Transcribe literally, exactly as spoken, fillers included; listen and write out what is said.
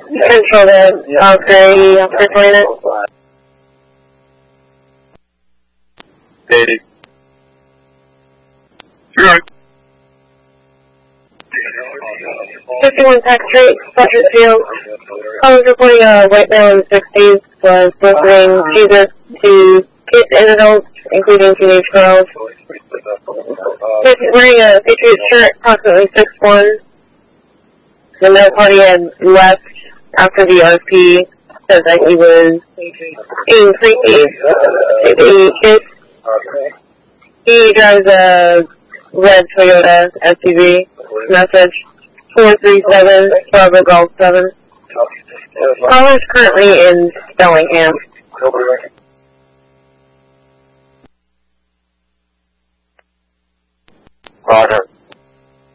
Control the Valkyrie after twenty minutes. Hey. You're fifty-one Pack Street, Fletcher Field. I was reporting a white male in the sixties was delivering Jesus to kids and adults, including teenage girls. He's wearing a Patriot shirt, approximately six foot one. The male party had left after the R P said that he was being creepy to the kids. He drives a red Toyota S U V. Message four three seven, Bravo Golf seven. Caller's currently in Bellingham. Roger.